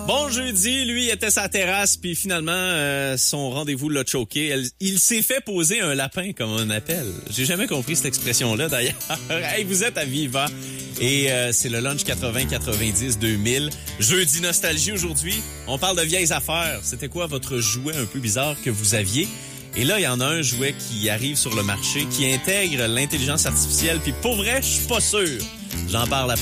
Bon jeudi, lui était sa terrasse, puis finalement, son rendez-vous l'a choqué. Il s'est fait poser un lapin, comme on appelle. J'ai jamais compris cette expression-là, d'ailleurs. Hey, vous êtes à Viva, et c'est le lunch 80-90-2000. Jeudi nostalgie aujourd'hui. On parle de vieilles affaires. C'était quoi votre jouet un peu bizarre que vous aviez? Et là, il y en a un jouet qui arrive sur le marché, qui intègre l'intelligence artificielle, puis pour vrai, je suis pas sûr. J'en parle après.